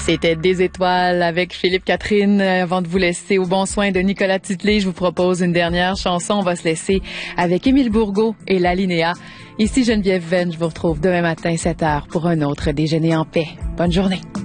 C'était Des étoiles avec Philippe Catherine. Avant de vous laisser au bon soin de Nicolas Titley, je vous propose une dernière chanson. On va se laisser avec Émile Bourgault et l'Alinéa. Ici Geneviève Venn, je vous retrouve demain matin 7h pour un autre déjeuner en paix. Bonne journée.